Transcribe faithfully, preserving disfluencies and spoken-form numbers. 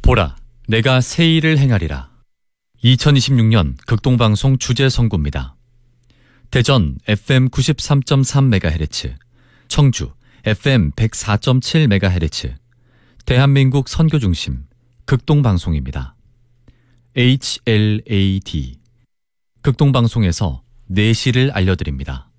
보라, 내가 새 일을 행하리라. 이천이십육 년 극동방송 주제 선고입니다. 대전 에프엠 구십삼 점 삼 메가헤르츠, 청주 에프엠 백사 점 칠 메가헤르츠, 대한민국 선교중심 극동방송입니다. 에이치엘에이디 극동방송에서 내시를 알려드립니다.